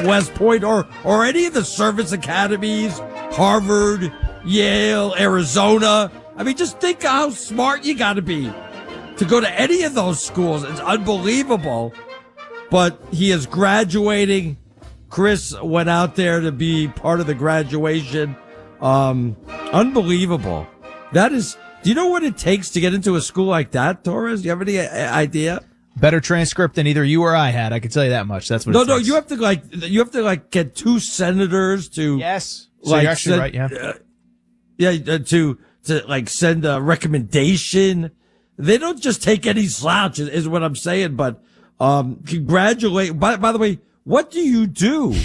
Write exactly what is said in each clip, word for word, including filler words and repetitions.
West Point or, or any of the service academies, Harvard, Yale, Arizona. I mean, just think how smart you got to be to go to any of those schools. It's unbelievable. But he is graduating. Chris went out there to be part of the graduation. Um, unbelievable. That is, do you know what it takes to get into a school like that, Torres? Do you have any idea? Better transcript than either you or I had. I can tell you that much. That's what. No, it no, takes. you have to like, you have to like get two senators to. Yes. So like, you're actually send, right. Yeah. Uh, yeah. Uh, to to like send a recommendation. They don't just take any slouch, is, is what I'm saying. But um, congratulate. By by the way, what do you do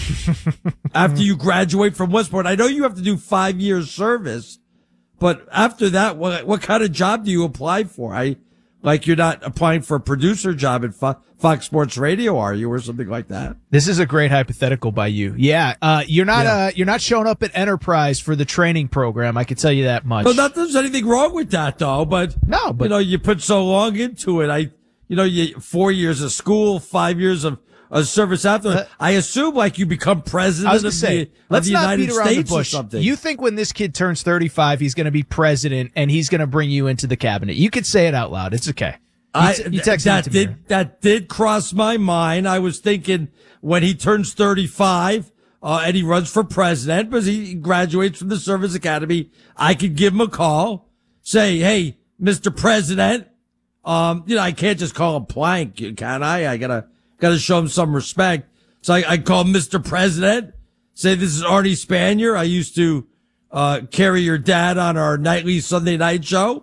after you graduate from West Point? I know you have to do five years service, but after that, what what kind of job do you apply for? I. Like you're not applying for a producer job at Fo- Fox Sports Radio, are you, or something like that? This is a great hypothetical by you. Yeah, uh, you're not Yeah. uh, you're not showing up at Enterprise for the training program. I can tell you that much. No, not that there's anything wrong with that, though. But No, but- you know, you put so long into it. I, you know, you four years of school, five years of, of service after. Uh, I assume like you become president I was of going to say, the, of let's the not United beat around the States or bush. something. You think when this kid turns thirty-five, he's going to be president and he's going to bring you into the cabinet? You could say it out loud. It's okay. You, I, t- you texted that it to me. did that did cross my mind. I was thinking when he turns thirty-five uh, and he runs for president because he graduates from the service academy, I could give him a call, say, "Hey, Mister President, um, you know, I can't just call him Plank, can I? I gotta gotta show him some respect." So I, I call him Mister President, say, "This is Arnie Spanier. I used to uh carry your dad on our nightly Sunday night show."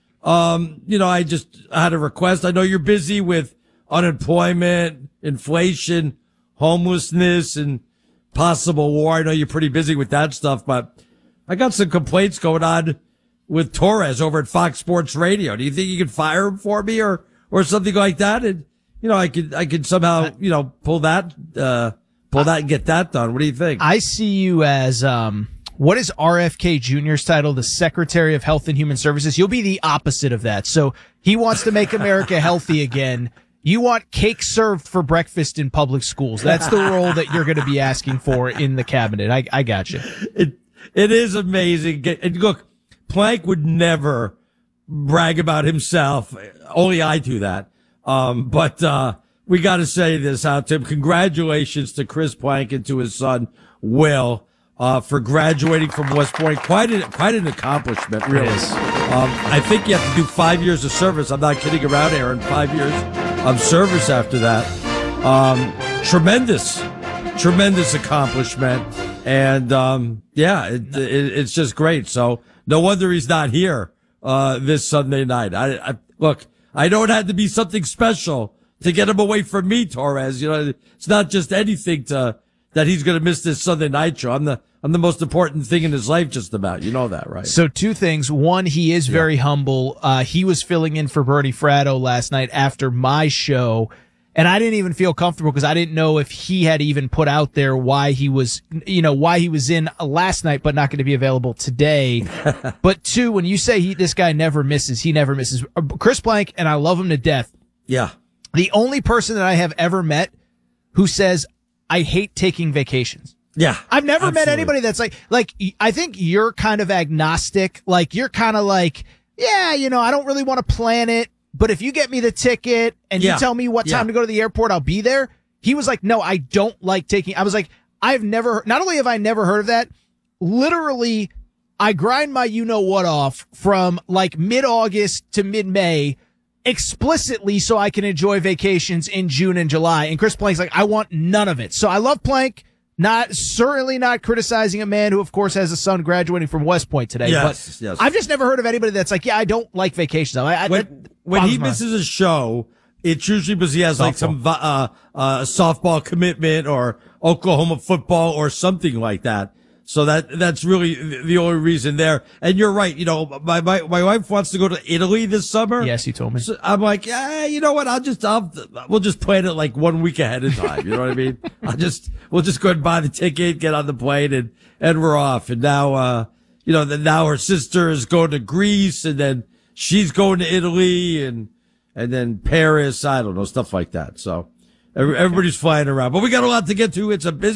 Um, you know, I just had a request. I know you're busy with unemployment, inflation, homelessness, and possible war. I know you're pretty busy with that stuff, but I got some complaints going on with Torres over at Fox Sports Radio. Do you think you could fire him for me or, or something like that? And, you know, I could, I could somehow, you know, pull that, uh, pull that and get that done. What do you think? I see you as, um, what is R F K Junior's title? The Secretary of Health and Human Services. You'll be the opposite of that. So he wants to make America healthy again. You want cake served for breakfast in public schools. That's the role that you're going to be asking for in the cabinet. I, I got you. It, it is amazing. And look, Plank would never brag about himself. Only I do that. Um, but, uh, we got to say this out to him. Congratulations to Chris Plank and to his son, Will. Uh, for graduating from West Point. Quite an, quite an accomplishment, really. Um, I think you have to do five years of service. I'm not kidding around, Aaron. Five years of service after that. Um, tremendous, tremendous accomplishment. And, um, yeah, it, it, it's just great. So no wonder he's not here, uh, this Sunday night. I, I, look, I know it had to be something special to get him away from me, Torres. You know, it's not just anything to, that he's going to miss this Sunday night show. I'm the, I'm the most important thing in his life, just about. You know that, right? So two things. One, he is very yeah. humble. Uh, he was filling in for Bernie Fratto last night after my show. And I didn't even feel comfortable because I didn't know if he had even put out there why he was, you know, why he was in last night, but not going to be available today. But two, when you say he, this guy never misses, he never misses. Chris Plank, and I love him to death. Yeah. The only person that I have ever met who says, I hate taking vacations. Yeah. I've never absolutely. met anybody that's like, like, I think you're kind of agnostic. Like, you're kind of like, yeah, you know, I don't really want to plan it, but if you get me the ticket and yeah. you tell me what time yeah. to go to the airport, I'll be there. He was like, no, I don't like taking, I was like, I've never, not only have I never heard of that, literally, I grind my you-know-what off from like mid-August to mid-May explicitly so I can enjoy vacations in June and July. And Chris Plank's like, I want none of it. So I love Plank. Not, certainly not criticizing a man who, of course, has a son graduating from West Point today. Yes, but yes. I've just never heard of anybody that's like, yeah, I don't like vacations. I, I, when when he misses a show, it's usually because he has softball. like some uh, uh, softball commitment or Oklahoma football or something like that. So that, that's really the only reason there. And you're right. You know, my, my, my wife wants to go to Italy this summer. Yes, you told me. So I'm like, yeah, you know what? I'll just, I'll, we'll just plan it like one week ahead of time. You know what I mean? I'll just, we'll just go and buy the ticket, get on the plane and, and we're off. And now, uh, you know, then now her sister is going to Greece and then she's going to Italy and, and then Paris. I don't know, stuff like that. So everybody's flying around, but we got a lot to get to. It's a busy